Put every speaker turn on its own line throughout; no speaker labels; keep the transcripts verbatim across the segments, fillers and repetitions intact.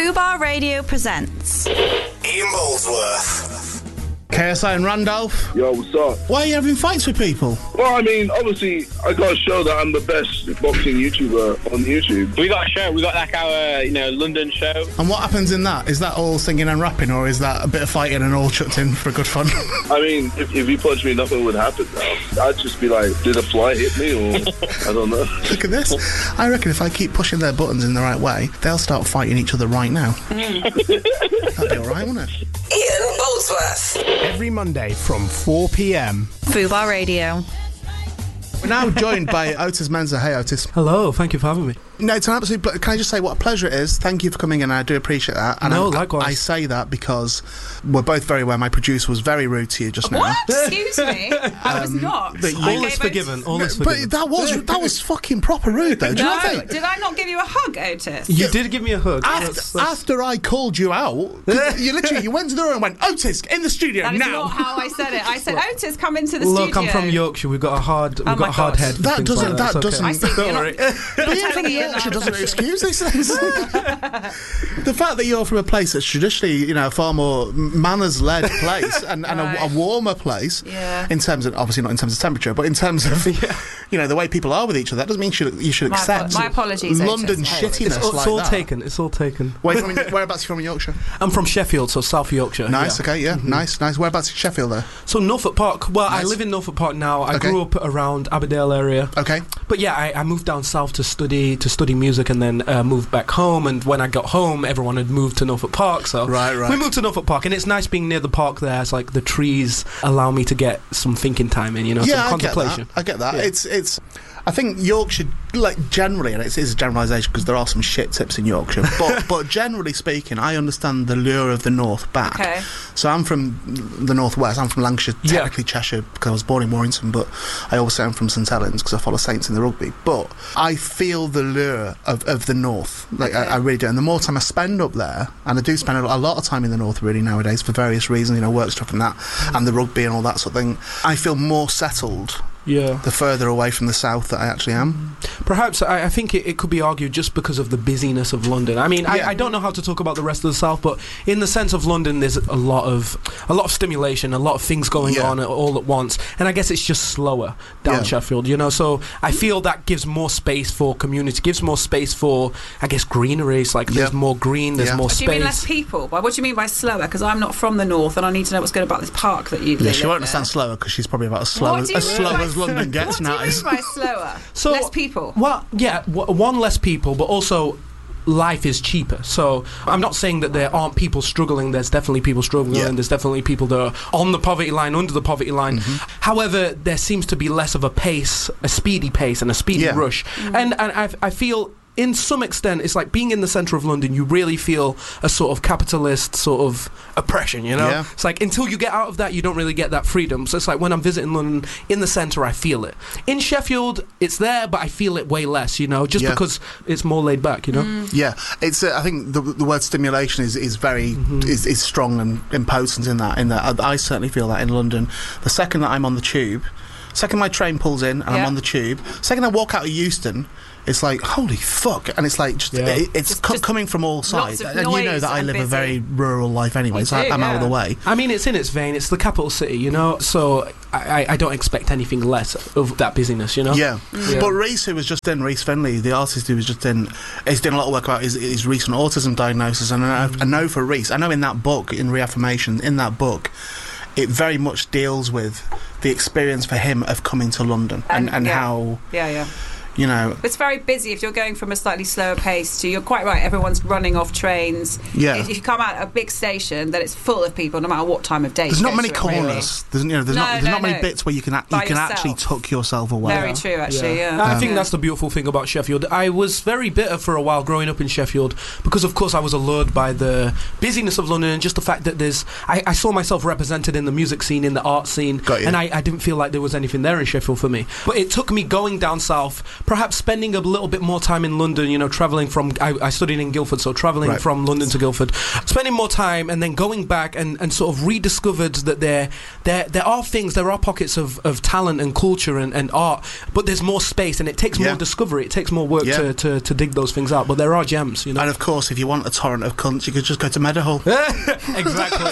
Fubar Radio presents
Ian Boldsworth.
K S I and Randolph.
Yo, what's up?
Why are you having fights with people?
Well, I mean, obviously, I got to show that I'm the best boxing YouTuber on YouTube.
We got a show. We got like our, you know, London show.
And what happens in that? Is that all singing and rapping, or is that a bit of fighting and all chucked in for good fun?
I mean, if, if you punch me, nothing would happen now. I'd just be like, did a fly hit me, or I don't know.
Look at this. I reckon if I keep pushing their buttons in the right way, they'll start fighting each other right now. That'd be all right, wouldn't it?
Ian Boldsworth.
Every Monday from four p.m.
Fubar Radio.
We're now joined by Otis Menza. Hey, Otis.
Hello, thank you for having me.
No, it's an absolute... Ple- can I just say what a pleasure it is? Thank you for coming in, and I do appreciate that. And
No,
I,
likewise.
I say that because we're both very aware my producer was very rude to you just now.
What? Excuse me? I was not.
but you-
I
All
gave
is
Otis-
forgiven, all is
But
forgiven.
that was that was fucking proper rude, though. Do you
No,
not think?
did I not give you a hug, Otis?
You did give me a hug.
After,
That's- that's-
after I called you out, 'cause you literally you went to the door and went, Otis, in the studio
That is
now.
not how I said it. I said, Otis, come into the
Look,
studio.
I'm from Yorkshire. We've got a hard, we've
Oh
got
my
a hard
God.
head. for
That
things
doesn't-
like
that
It's okay.
doesn't-
I see.
Don't
You're not,
worry.
you're not
Being
telling
from
me
Yorkshire
enough.
doesn't excuse these things. The fact that you're from a place that's traditionally, you know, a far more manners-led place and, and
Right.
a, a warmer place,
Yeah.
in terms of, obviously not in terms of temperature, but in terms of, you know, the way people are with each other, that doesn't mean you should, you should
My
accept
apo- my apologies, Otis.
London
My
shittiness
It's, all,
like
it's all
that.
taken. It's all taken.
Where from, whereabouts are you from in Yorkshire?
I'm from Sheffield, so South Yorkshire.
Nice,
yeah.
okay, yeah, nice, nice. Whereabouts in Sheffield, though?
So Norfolk Park. Well, I
Nice.
live in Norfolk Park now. I
Okay.
grew up around Aberdale area.
Okay.
But yeah, I, I moved down south to study to study music, and then uh, moved back home. And when I got home, everyone had moved to Norfolk Park. So
Right, right.
we moved to Norfolk Park, and it's nice being near the park. There, it's like the trees allow me to get some thinking time in, you know,
Yeah,
some
I get
contemplation.
that. I get that.
Yeah.
It's it's. I think Yorkshire, like generally, and it's, it's a generalisation because there are some shit tips in Yorkshire, but but generally speaking, I understand the lure of the north back.
Okay.
So I'm from the northwest. I'm from Lancashire,
Yeah.
technically Cheshire, because I was born in Warrington, but I always say I'm from St Helens because I follow Saints in the rugby. But I feel the lure of, of the north, like I, I really do. And the more time I spend up there, and I do spend a lot of time in the north really nowadays for various reasons, you know, work stuff and that, and the rugby and all that sort of thing, I feel more settled
Yeah.
the further away from the south that I actually am.
Perhaps I, I think it, it could be argued just because of the busyness of London. I mean,
Yeah.
I, I don't know how to talk about the rest of the south, but in the sense of London, there's a lot of a lot of stimulation, a lot of things going
Yeah.
on all at once, and I guess it's just slower down
Yeah.
Sheffield, you know. So I feel that gives more space for community, gives more space for, I guess, greenery. It's like there's
Yeah.
more green, there's
Yeah.
more
Do you mean less
space.
people? Why- What do you mean by slower? Because I'm not from the north, and I need to know what's good about this park that you
Yeah,
live
she won't
in.
understand slower because she's probably about as slow
What
as,
do you
as,
mean
slow
by-
as London gets
What do you
now.
mean by slower?
So
Less people.
Well, yeah, w- one less people, but also life is cheaper. So I'm not saying that there aren't people struggling. There's definitely people struggling.
Yeah.
There's definitely people that are on the poverty line, under the poverty line.
Mm-hmm.
However, there seems to be less of a pace, a speedy pace, and a speedy
Yeah.
rush. And and I, I feel. In some extent, it's like being in the centre of London, you really feel a sort of capitalist sort of oppression, you know?
Yeah.
It's like until you get out of that, you don't really get that freedom. So it's like when I'm visiting London, in the centre, I feel it. In Sheffield, it's there, but I feel it way less, you know, just
Yeah.
because it's more laid back, you know?
Yeah, it's. Uh, I think the the word stimulation is is very
Mm-hmm.
is, is strong and impotent in that. In that, I, I certainly feel that in London. The second that I'm on the tube, second my train pulls in and I'm
Yeah.
on the tube, second I walk out of Euston, it's like holy fuck, and it's like just,
Yeah.
it, it's
Just-
co-
just
coming from all sides.
of
And you know
noise
that I
and
live a
busy.
very rural life anyway,
You
so I,
do,
I'm out of the
yeah.
way.
I mean, it's in its vein. It's the capital city, you know? So I, I, I don't expect anything less of that busyness, you know?
Yeah.
Yeah.
But Reese, who was just in, Reese Finley, the artist who was just in, he's doing a lot of work about his, his recent autism diagnosis, and I know, I know for Reese, I know in that book, in Reaffirmation, in that book, it very much deals with the experience for him of coming to London and,
And-
and
yeah.
how,
Yeah, yeah.
you know,
It's very busy. If you're going from a slightly slower pace to, you're quite right, everyone's running off trains.
Yeah.
If you come out at a big station, then it's full of people, no matter what time of day.
there's
you
not
go
many
to it, really.
corners. There's, you know, there's
No,
not there's
no,
not many
no.
bits where you can act, you
By
can
yourself.
actually tuck yourself away.
Very true, actually, yeah.
I think
Yeah.
that's the beautiful thing about Sheffield. I was very bitter for a while growing up in Sheffield because, of course, I was allured by the busyness of London and just the fact that there's... I, I saw myself represented in the music scene, in the art scene,
Got you.
and I, I didn't feel like there was anything there in Sheffield for me. But it took me going down south, perhaps spending a little bit more time in London, you know, travelling from, I, I studied in Guildford, so travelling
Right.
from London to Guildford, spending more time and then going back and, and sort of rediscovered that there there there are things, there are pockets of, of talent and culture and, and art, but there's more space and it takes
Yeah.
more discovery, it takes more work
Yeah.
to, to, to dig those things out, but there are gems, you know.
And of course, if you want a torrent of cunts, you could just go to Meadowhall.
Exactly.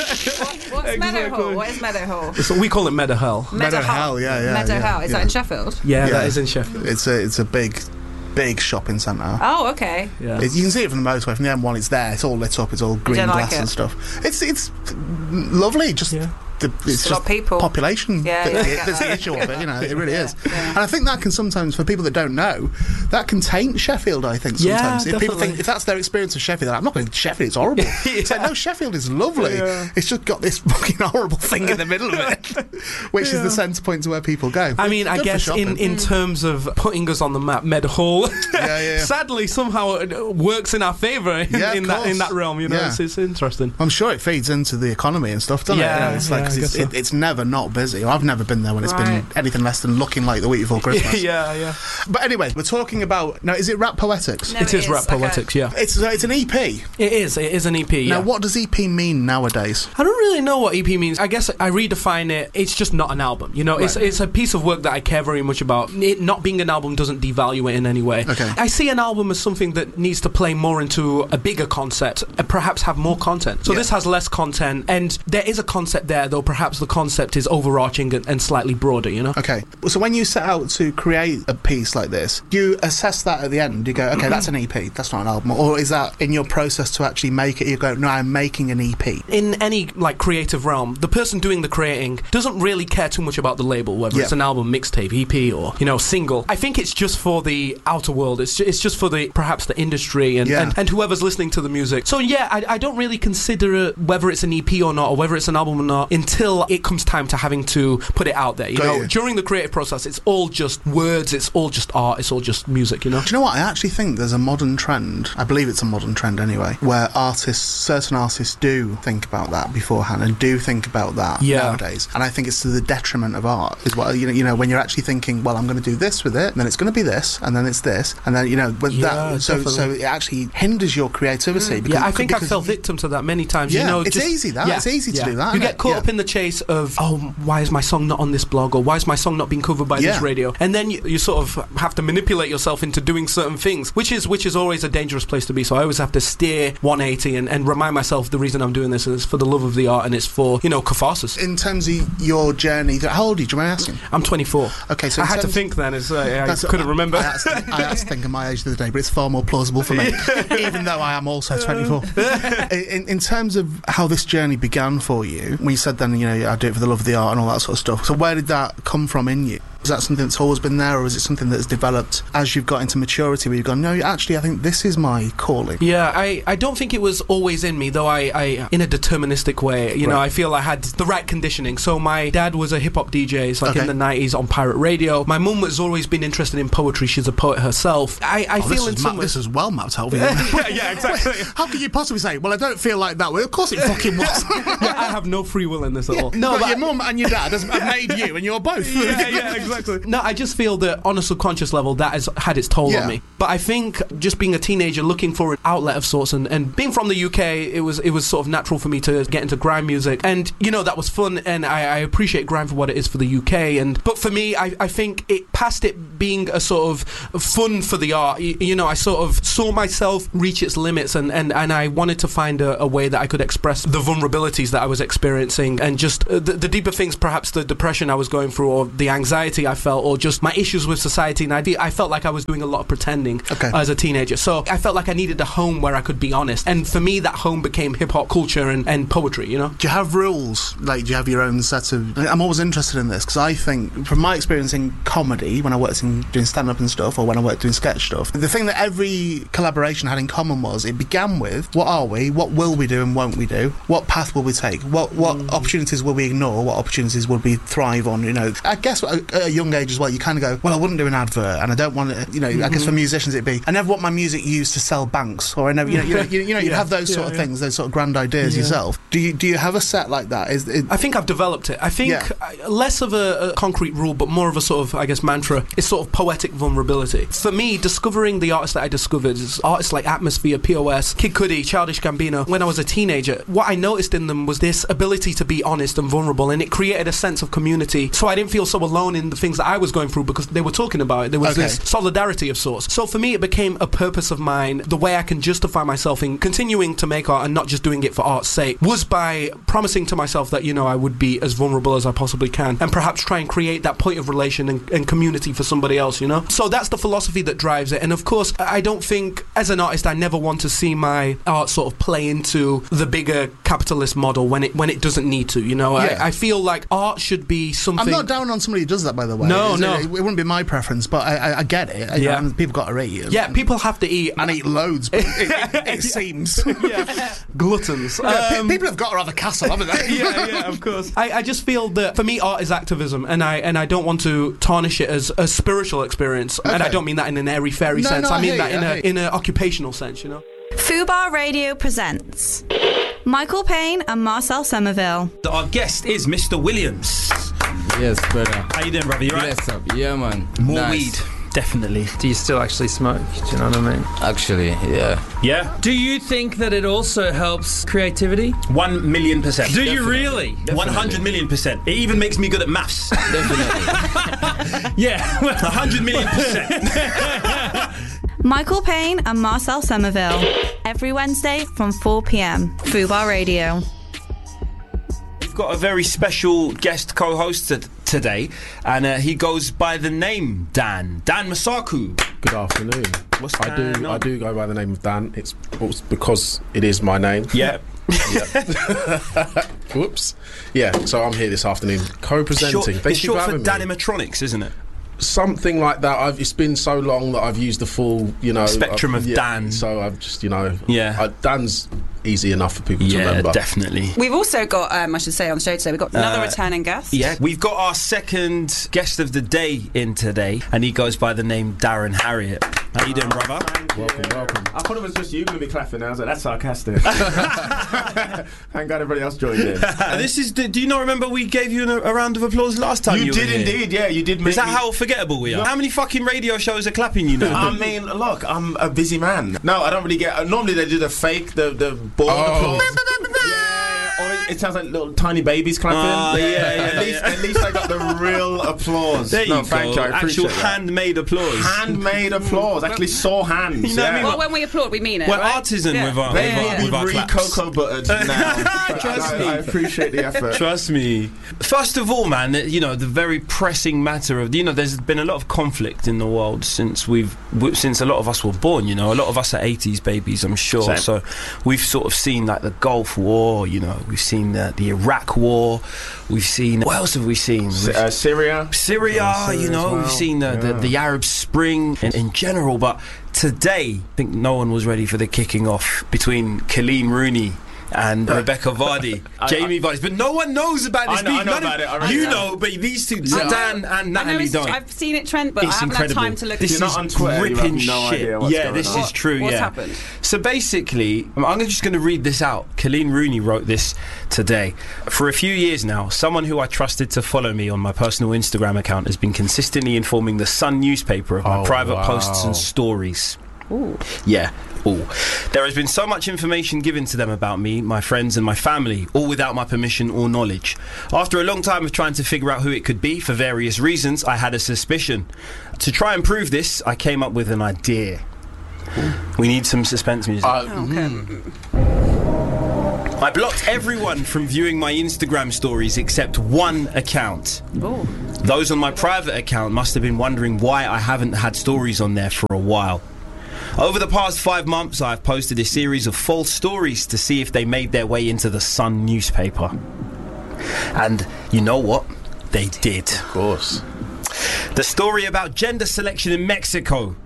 What's Meadowhall? What is Meadowhall?
So we call it Meadowhall.
Meadowhall, yeah, yeah,
Meadowhall.
yeah,
Is
yeah.
that in Sheffield?
Yeah,
Yeah.
that is in Sheffield.
It's a it's a big, big shopping centre.
Oh, okay.
Yeah.
It- you can see it from the motorway, from the M one. It's there. It's all lit up. It's all green
don't like
glass
it.
and stuff. It's it's lovely. Just
Yeah.
the, it's
a lot
just
of people.
population.
Yeah,
that-
yeah, I
it-
get
that's the
that.
issue of it. You know, it really is.
Yeah.
And I think that can sometimes, for people that don't know, that can taint Sheffield. I think
Yeah,
sometimes if people
definitely.
think if that's their experience of Sheffield, they're like, I'm not going to Sheffield. It's horrible. It's like, no, Sheffield is lovely.
Yeah.
It's just got this fucking horrible thing in the middle of it, which is
Yeah.
the centre point to where people go.
I mean, I
Good for
guess in,
shopping.
in terms of putting us on the map, Meadowhall,
Yeah, yeah, yeah.
sadly somehow it works in our favour in,
Yeah, of
in that in
course.
that realm. You know,
Yeah.
it's, it's interesting.
I'm sure it feeds into the economy and stuff, doesn't
Yeah,
it? You know, it's like
yeah,
'cause
I
it's,
guess
it,
so.
it's never not busy. I've never been there when it's
Right.
been anything less than looking like the week before Christmas.
yeah, yeah.
But anyway, we're talking about now. Is it Rap Poetics?
No,
it is rap
Okay.
poetics. Yeah,
It's uh, it's an E P.
it is. It is an E P.
Now,
Yeah.
what does E P mean nowadays?
I don't really know what E P means. I guess I redefine it. It's just not an album. You know, it's
Right.
it's a piece of work that I care very much about. It not being an album doesn't devalue it in any way.
Okay.
I see an album as something that needs to play more into a bigger concept, and perhaps have more content. So
Yeah.
this has less content, and there is a concept there, though perhaps the concept is overarching and, and slightly broader. You know.
Okay, so when you set out to create a piece like this, do you assess that at the end? You go, okay, that's an E P, that's not an album, or is that in your process to actually make it? You go, no, I'm making an E P.
In any like creative realm, the person doing the creating doesn't really care too much about the label, whether
Yeah.
it's an album, mixtape, E P, or you know, single. I think it's just for the outer world. It's ju- it's just for the perhaps the industry and,
Yeah.
and, and whoever's listening to the music. So yeah, I, I don't really consider it whether it's an E P or not, or whether it's an album or not, until it comes time to having to put it out there. You
Got
know,
you.
during the creative process, it's all just words. It's all just art. It's all just music. You know.
Do you know what? I actually think there's a modern trend, I believe it's a modern trend anyway, where artists, certain artists do think about that beforehand and do think about that
Yeah.
nowadays. And I think it's to the detriment of art. Is what you know, you know, when you're actually thinking, well, I'm going to do this with it, and then it's going to be this, and then it's this, and then you know, with
Yeah,
that, so
definitely.
so it actually hinders your creativity. Because,
Yeah, I think I
because
fell victim to that many times.
Yeah,
you know,
it's
just-
easy, that. It's easy to do that,
You
isn't
get
it?
caught
Yeah.
up in the chase of, oh, why is my song not on this blog, or why is my song not being covered by
Yeah.
this radio? And then you, you sort of have to manipulate yourself into doing certain things, which is which is always a dangerous place to be. So I always have to steer one eighty and, and remind myself the reason I'm doing this is for the love of the art and it's for, you know, catharsis.
in terms of your journey, how old are you? Do you mind asking?
I'm twenty-four.
Okay, so
I
in
had to
terms-
think then. As, uh, I
That's-
couldn't remember.
I had, to, I had to think of my age the other day, but it's far more plausible for me, even though I am also twenty-four. in, in terms of how this journey began for you, when you said then, you know, I do it for the love of the art and all that sort of stuff, so where did that come from in you? Was that something that's always been there, or is it something that's developed as you've got into maturity, where you've gone, no, actually, I think this is my calling?
Yeah, I, I don't think it was always in me, though I, I in a deterministic way, you know,
Right.
I feel I had the right conditioning. So my dad was a hip-hop D J, so like
Okay.
in the nineties on pirate radio. My mum has always been interested in poetry. She's a poet herself. I, I
Oh,
feel
this,
in
is
some
ma-
way-
this is well mapped out for you.
yeah, yeah, exactly.
How can you possibly say, well, I don't feel like that? Well, of course it fucking was.
Yeah, I have no free will in this at all.
No,
No,
but
but
your mum and your dad has have made you, and you're both.
yeah, yeah, exactly. No, I just feel that on a subconscious level that has had its toll
Yeah.
on me. But I think just being a teenager looking for an outlet of sorts, and, and being from the U K, it was it was sort of natural for me to get into grime music, and you know that was fun, and I, I appreciate grime for what it is for the U K. And but for me, I, I think it past it being a sort of fun for the art. You, you know, I sort of saw myself reach its limits, and, and, and I wanted to find a, a way that I could express the vulnerabilities that I was experiencing, and just uh, the, the deeper things, perhaps the depression I was going through, or the anxiety I felt, or just my issues with society. And I, did, I felt like I was doing a lot of pretending
Okay.
as a teenager. So I felt like I needed a home where I could be honest. And for me, that home became hip hop culture and, and poetry, you know?
Do you have rules? Like, do you have your own set of... I'm always interested in this, because I think, from my experience in comedy, when I worked in doing stand-up and stuff, or when I worked doing sketch stuff, the thing that every collaboration had in common was, it began with, what are we, what will we do and won't we do, what path will we take, what what
Mm.
opportunities will we ignore, what opportunities will we thrive on, you know. I guess a, a a young age as well, you kind of go, well, I wouldn't do an advert, and I don't want it, you know, mm-hmm. I guess for musicians it'd be, I never want my music used to sell banks, or I never, you know, you know, you, you know, you
yeah.
have those sort yeah, of
yeah.
things, those sort of grand ideas
yeah.
yourself. Do you do you have a set like that? Is it,
I think I've developed it. I think
Yeah.
less of a, a concrete rule, but more of a sort of, I guess, mantra. It's sort of poetic vulnerability. For me, discovering the artists that I discovered is artists like Atmosphere, P O S, Kid Cudi, Childish Gambino. When I was a teenager, what I noticed in them was this ability to be honest and vulnerable, and it created a sense of community. So I didn't feel so alone in the things that I was going through because they were talking about it. There was
Okay.
this solidarity of sorts. So for me, it became a purpose of mine. The way I can justify myself in continuing to make art and not just doing it for art's sake was by promising to myself that, you know, I would be as vulnerable as I possibly can, and perhaps try and create that point of relation and, and community for somebody else, you know? So that's the philosophy that drives it. And of course, I don't think, as an artist, I never want to see my art sort of play into the bigger capitalist model when it when it doesn't need to, you know?
Yeah.
I, I feel like art should be something...
I'm not down on somebody who does that, by the way.
No,
It's-
no.
It, it wouldn't be my preference, but I, I, I get it. I,
Yeah.
and people got to eat.
Yeah, people have to eat.
And eat loads, but it, it, it seems.
yeah. Gluttons.
Yeah, pe-
Um,
people have got to have a castle, haven't they?
yeah, yeah, of course. I, I just feel that for me, art is activism, and I and I don't want to tarnish it as a spiritual experience. And I
Okay.
don't mean that in an airy fairy
No,
sense.
no,
I
I
mean
hear
that
you,
in
I
a
hear you.
in an occupational sense, you know.
Fubar Radio presents Michael Payne and Marcel Somerville.
Our guest is Mister Williams.
Yes, brother.
How you doing, brother? You right?
Bless up. Yeah, man.
More
Nice.
weed, definitely.
Do you still actually smoke? Do you know what I mean?
Actually, yeah.
Yeah,
Do you think that it also helps creativity?
one million percent.
Do you really?
One hundred million percent. It even makes me good at maths.
Definitely.
Yeah.
A hundred million percent.
Michael Payne and Marcel Somerville. Every Wednesday from four p.m. Fubar Radio.
We've got a very special guest co-host t- today, and uh, he goes by the name Dan. Dan Masaku.
Good afternoon.
What's
I do.
going on?
I do go by the name of Dan. It's it's because it is my name.
Yeah.
Whoops. Yeah. So I'm here this afternoon co-presenting.
Short,
Thank
it's
you
short
for
for
having me.
Danimatronics, isn't it?
Something like that. I've, it's been so long that I've used the full, you know,
Spectrum
I've-
of
yeah,
Dan.
So I've just, you know,
Yeah.
I, Dan's easy enough for people to
Yeah,
remember.
definitely.
We've also got, um, I should say, on the show today, we've got another
Uh,
returning guest.
Yeah, we've got our second guest of the day in today, and he goes by the name Darren Harriott. How you doing, brother?
Welcome, welcome.
I thought it was just you going to be clapping. I was like, that's sarcastic. Thank God everybody else joined in.
Uh, this is. Do you not remember we gave you a, a round of applause last time? You,
You
were
did
here?
indeed, yeah. You did make
Is that
me-
how forgettable we are? How many fucking radio shows are clapping you now?
I mean, look, I'm a busy man. No, I don't really get. Uh, normally they do the fake, the the ball
Oh.
applause. Yeah, or it, it sounds like little tiny babies clapping.
Oh, yeah, yeah,
at
yeah.
least, at least I got the real applause.
There
no,
you
thank
go.
you. I
Actual
appreciate that.
handmade applause.
Handmade applause. Actually saw hands.
You know what I mean?
Well, when we applaud, we mean it.
We're
right?
artisan
Yeah.
with our,
They
with our,
will
with our
be
claps.
re-cocoa buttered now.
Trust
I,
me.
I appreciate the effort.
Trust me. First of all, man, you know, the very pressing matter of, you know, there's been a lot of conflict in the world since we've, w- since a lot of us were born, you know, a lot of us are eighties babies, I'm sure.
Same.
So we've sort of seen like the Gulf War, you know, we've seen the, the Iraq War, we've seen, what else have we seen? We've-
Uh, Syria.
Syria,
Oh, Syria
you know,
as well.
we've seen the, the,
Yeah.
the Arab Spring in, in general, but today, I think no one was ready for the kicking off between Colleen Rooney and Rebecca Vardy,
I-
Jamie Vardy. But no one knows about this
I know-
beef.
I know
None of-
about it, I
you
really
know, but these two,
I know-
Dan and
I know
Natalie,
it's-
don't.
I've seen it trend, but
It's
I haven't
incredible.
had time to look
This
at
You're
is
not on Twitter, you
gripping
have no
shit.
idea what's
yeah,
going
this
on.
is true.
What's
yeah.
happened?
So basically, I'm just going to read this out. Colleen Rooney wrote this today. For a few years now, someone who I trusted to follow me on my personal Instagram account has been consistently informing the Sun newspaper of my
Oh,
private
wow.
posts and stories.
Ooh.
Yeah, all. There has been so much information given to them about me, my friends and my family, all without my permission or knowledge. After a long time of trying to figure out who it could be, for various reasons, I had a suspicion. To try and prove this, I came up with an idea. We need some suspense music.
Uh,
I blocked everyone from viewing my Instagram stories except one account.
Oh.
Those on my private account must have been wondering why I haven't had stories on there for a while. Over the past five months, I've posted a series of false stories to see if they made their way into the Sun newspaper. And you know what? They did.
Of course.
The story about gender selection in Mexico.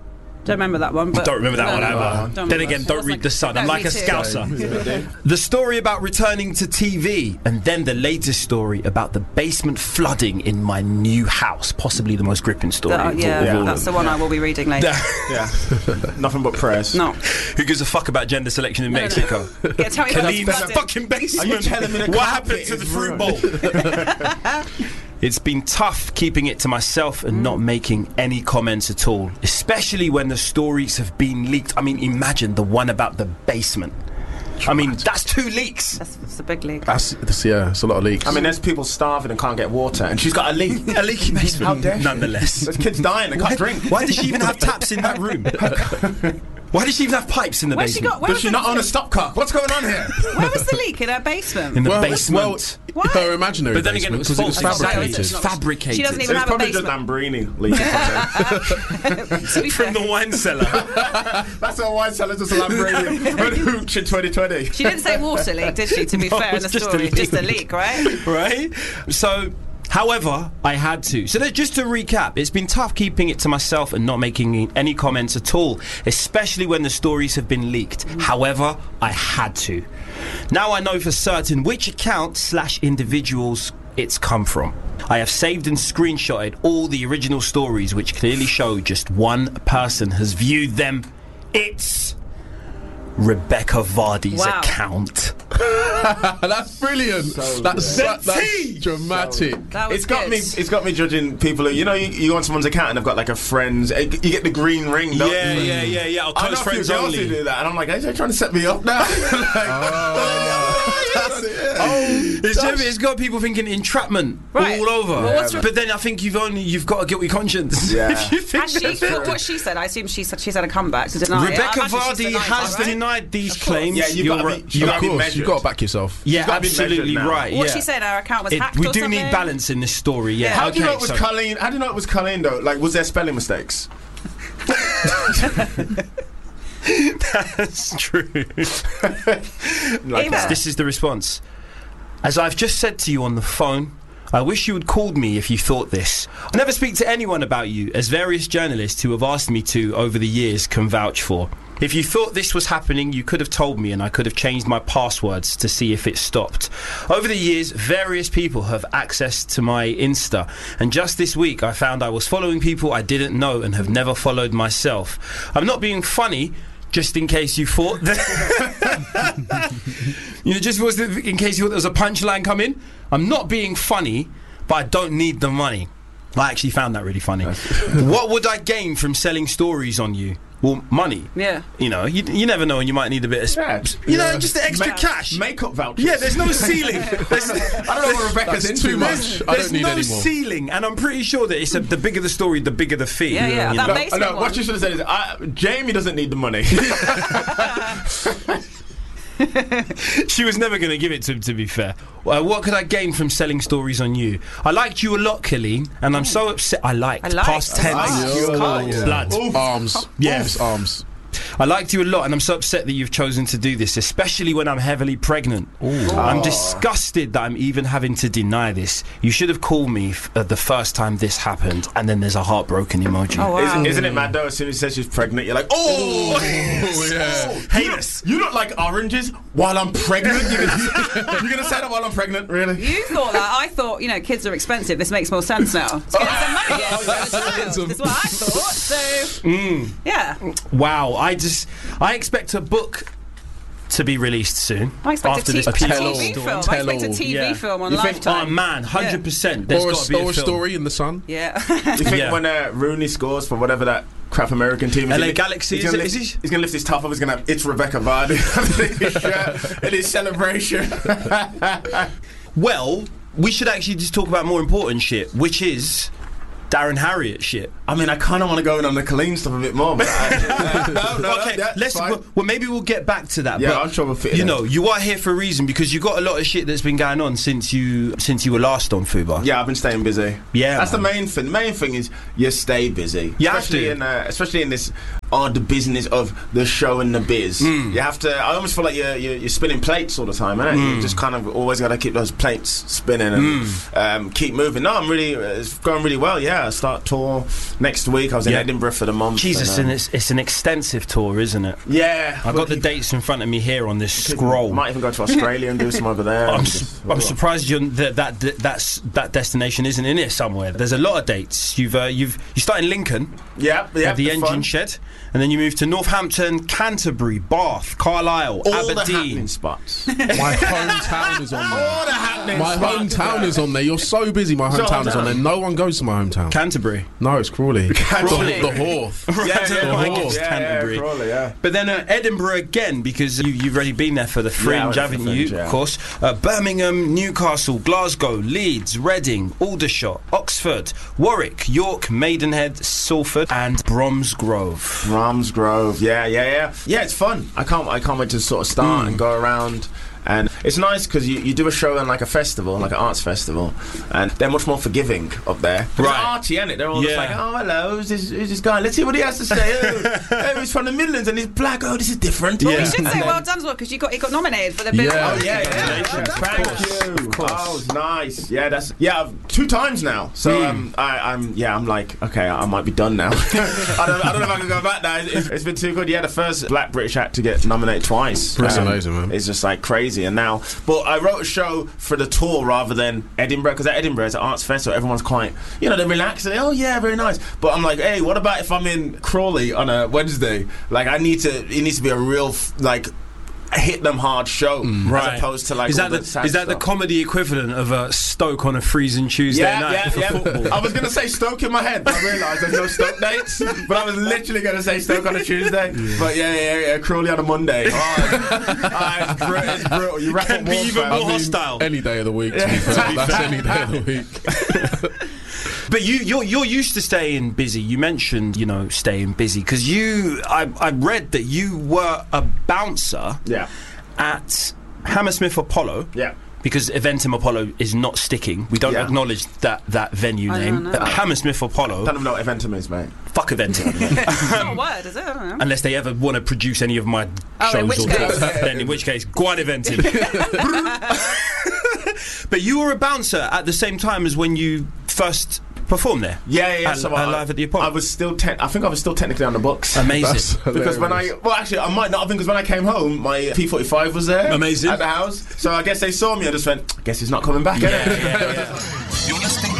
Don't remember that one. But
Don't remember that
no,
one
no,
either.
don't
Then
remember.
again,
It
don't
was
read
like-
The Sun.
no,
I'm like
me
a
too.
scouser. The story about returning to T V, and then the latest story about the basement flooding in my new house. Possibly the most gripping story.
Uh,
of
yeah,
all- of all
that's
of
the one I will be reading later.
Yeah. Nothing but prayers.
No.
Who gives a fuck about gender selection in
No, no, no.
Mexico?
Yeah, tell me about
Kaleem's
flooding.
fucking basement.
Are you telling me the
what
carpet
happened to
is
the fruit
ruined?
bowl? It's been tough keeping it to myself and not making any comments at all, especially when the stories have been leaked. I mean, imagine the one about the basement. I mean, that's two leaks.
That's, that's a big leak.
That's, that's yeah, it's a lot of leaks.
I mean, there's people starving and can't get water, and she's got a leak.
A leaky basement.
How dare she?
Nonetheless.
There's kids dying, they can't
Why,
drink.
why does she even have taps in that room? Why does she even have pipes in the
Where's she
basement?
got? Where
Does
was
she
the-
not own a stopcock? What's going on here?
Where was the leak in her basement?
In the
well,
basement.
well, her imaginary
But then again, it
basement,
was
because
false.
it was
Exactly.
fabricated.
It's fabricated.
She doesn't
It's
even have a
probably just
basement.
Lambrini leaking.
To be
From
fair.
the wine cellar.
That's our wine cellar, just a Lambrini. And hooch in twenty twenty.
She didn't say water leak, did she? To be
No,
fair, in
it's
the
just a
story,
leak.
just a leak, right?
Right? So, however, I had to. So, that- just to recap, it's been tough keeping it to myself and not making any comments at all, especially when the stories have been leaked. However, I had to. Now I know for certain which account slash individuals it's come from. I have saved and screenshotted all the original stories, which clearly show just one person has viewed them. It's Rebecca Vardy's
Wow.
account.
That's brilliant.
So
that's
good.
so, that's dramatic.
That was
It's got
good.
me. It's got me judging people who, you know, you, you go on someone's account and they've got like a friends. You get the green ring, don't
Yeah,
you?
yeah, yeah, yeah. Or
I
close
know a few
friends
girls
only.
who do that, and I'm like, are they trying to set me up now? Like,
That's it.
It's, it's got people thinking entrapment
Right.
all over.
Well, what's
but then I think you've only you've got a guilty conscience.
Yeah.
if you think
Has she,
that's
what,
it.
what she said, I assume she's, she's had a comeback to deny it.
Rebecca
I imagine she's
Vardy
denied
has
it, right?
denied these
Of course.
claims.
Yeah, you've
You're
got to
right.
be-
You
you've
Of
gotta be
course,
measured.
you've got to back yourself.
yeah,
got to be
absolutely
measured now.
right.
What
yeah.
she said, her account was
It-
hacked
we
or
do
something?
need balance in this story. Yeah.
How do you know
Okay,
it was
so-
Colleen? How do you know it was Colleen though? Like, was there spelling mistakes?
That's true.
Like,
Eva.
This is the response. As I've just said to you on the phone, I wish you had called me if you thought this. I never speak to anyone about you, as various journalists who have asked me to over the years can vouch for. If you thought this was happening, you could have told me and I could have changed my passwords to see if it stopped. Over the years, various people have access to my Insta, and just this week I found I was following people I didn't know and have never followed myself. I'm not being funny, just in case you thought that... you know, just was in case you thought there was a punchline coming. I'm not being funny, but I don't need the money. I actually found that really funny. What would I gain from selling stories on you? Well, money.
Yeah.
You know, you, you never know when you might need a bit of... Sp-
Yeah.
you know,
Yeah.
just the extra
Ma-
cash.
Makeup vouchers.
Yeah, there's no ceiling. There's,
I don't know what Rebecca's
That's
into.
too
man.
much. I
there's
don't need
no
any more.
ceiling, and I'm pretty sure that it's a, the bigger the story, the bigger the fee.
Yeah, yeah,
You
that
know?
makes-
No,
Basement
no,
one.
what you should have said is, I, Jamie doesn't need the money.
She was never going to give it to him, to be fair. Uh, what could I gain from selling stories on you? I liked you a lot, Colleen, and I'm so upset. I liked.
I liked.
Past
I
tense.
liked.
you a lot.
Yeah.
Blood.
Arms.
Yeah.
Just arms.
I liked you a lot, and I'm so upset that you've chosen to do this, especially when I'm heavily pregnant. I'm disgusted that I'm even having to deny this. You should have called me f- uh, the first time this happened, and then there's a heartbroken emoji.
Oh, wow.
Isn't, isn't it mad though? As soon as she says she's pregnant, you're like, oh,
Oh, yeah.
Heinous.
you look like oranges while I'm pregnant. You're gonna, you're gonna say that while I'm pregnant, really?
You thought that. I thought, you know, kids are expensive. This makes more sense now. Let's get some money. Yeah, let's go to child. That's what I thought. So, yeah.
Wow, I just I expect a book to be released soon.
I expect
after
a, t-
this
a
piece
T
tell-all.
V film. I
Tell-all.
expect a T V
Yeah.
film on
You think-
Lifetime.
Oh man, hundred percent. There's
Or a,
got to be
or
a
a
film.
story in the sun.
Yeah.
You think
Yeah.
when uh, Rooney scores for whatever that crap American team is,
L A
he-
Galaxy,
he's
is
gonna
it-
lift,
is he?
he's gonna lift his top up. He's gonna have, it's Rebecca Vardy in his shirt, in his celebration.
Well, we should actually just talk about more important shit, which is Darren Harriott shit.
I mean, I kind of want to go in on the Colleen stuff a bit more, but I, no, no,
okay,
yeah,
let's.
fine.
Well, well, maybe we'll get back to that.
Yeah,
but
I'm sure we'll fit it
You
in.
know, you are here for a reason because you got a lot of shit that's been going on since you since you were last on Fubar.
Yeah, I've been staying busy.
Yeah,
that's
man.
the main thing. The main thing is you stay busy.
You have
especially
to.
in uh, especially in this are the business of the show and the biz.
Mm.
You have to. I almost feel like you're you're, you're spinning plates all the time, innit?
Mm.
You just kind of always got to keep those plates spinning and
Mm.
um, keep moving. No, I'm really. It's going really well. Yeah, I start tour next week. I was in
Yeah.
Edinburgh for the month.
Jesus,
and,
and
um,
it's, it's an extensive tour, isn't it?
yeah,
I got the dates in front of me here on this scroll.
Might even go to Australia and do some over there.
I'm,
and
su-
just-
I'm surprised you're, that that that that's, that destination isn't in it somewhere. There's a lot of dates. You've uh, you've you start in Lincoln,
Yeah, yeah.
at the
the
engine
fun.
shed, and then you move to Northampton, Canterbury, Bath, Carlisle,
All the
Aberdeen.
happening spots.
My hometown is on there.
All the happening
My
spots.
hometown is on there. You're so busy. My
So
hometown is on there. No one goes to my hometown.
Canterbury.
No, it's Crawley.
Crawley.
The, the Horth.
Yeah, yeah,
The
yeah,
Horth,
yeah,
Canterbury.
yeah, Crawley, yeah.
But then uh, Edinburgh again, because you, you've already been there for the Fringe,
Yeah, I went for the
haven't
Fringe,
you?
yeah.
Of course. Uh, Birmingham, Newcastle, Glasgow, Leeds, Reading, Aldershot, Oxford, Warwick, York, Maidenhead, Salford, and Bromsgrove.
Ramsgrove, yeah, yeah, yeah, yeah. It's fun. I can't, I can't wait to sort of start
Mm.
and go around. And it's nice because you, you do a show in like a festival, like an arts festival, and they're much more forgiving up there. Right.
Right.
Arty, ain't it? They're all just
Yeah.
like, oh, hello, who's this, who's this guy? Let's hear what he has to say. Oh, oh, he's from the Midlands and he's black. Oh, this is different.
Well,
Yeah.
we should
And
say
then-
well done as well because you got he got nominated for the big
Yeah.
award.
Oh yeah, yeah,
Congratulations.
Thank
Of course.
you.
Of course.
Oh, it's nice. Yeah, that's yeah, I've- two times now. So um, I, I'm yeah, I'm like, okay, I might be done now. I don't, I don't know if I can go back now. It's, it's, it's been too good. Yeah, the first Black British act to get nominated twice.
That's amazing, man.
It's just like crazy. And now, but I wrote a show for the tour rather than Edinburgh because at Edinburgh it's an arts festival. Everyone's quite, you know, they're relaxed. And they, oh yeah, very nice. But I'm like, hey, what about if I'm in Crawley on a Wednesday? Like, I need to. It needs to be a real f- like. Hit them hard show
Right.
as opposed to like
is
all
that
the,
the, is that the
stuff.
comedy equivalent of uh, Stoke on a freezing Tuesday
Yeah,
night
yeah,
for
yeah.
football?
I was going to say Stoke in my head, but I realised there's no Stoke dates. But I was literally going to say Stoke on a Tuesday. But yeah, yeah, yeah, Crawley on a Monday. Oh, oh, it's, brutal, it's brutal. You wrap
Can
up
be even
warfare.
more
I mean,
hostile.
Any day of the week, to be
Yeah.
fair. That's any day of the week.
But you, you're you're used to staying busy. You mentioned, you know, staying busy because you. I I read that you were a bouncer
Yeah,
at Hammersmith Apollo.
yeah.
Because Eventim Apollo is not sticking. We don't
Yeah.
acknowledge that, that venue
I
name.
don't know.
Uh, Hammersmith Apollo.
Don't even know what Eventum is, mate.
Fuck Eventim.
It's not a word, is it? I don't know.
Unless they ever want to produce any of my
Oh,
shows
in which
or
case?
tours. Then in which case, go on Eventim. But you were a bouncer at the same time as when you first performed there.
Yeah, yeah. yeah.
At-
so
at
I,
Live at the Apollo.
I was still. Te- I think I was still technically on the books.
Amazing.
That's
Because when I,
hilarious.
well, actually, I might not have been because when I came home, my P forty-five was there.
Amazing.
At the house. So I guess they saw me and just went, I guess he's not coming back,
Yeah,
innit?
yeah, yeah.
You're listening